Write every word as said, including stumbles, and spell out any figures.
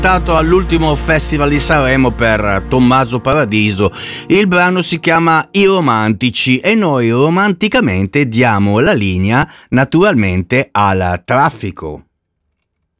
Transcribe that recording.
Stato all'ultimo Festival di Sanremo per Tommaso Paradiso. Il brano si chiama I Romantici e noi romanticamente diamo la linea naturalmente al traffico.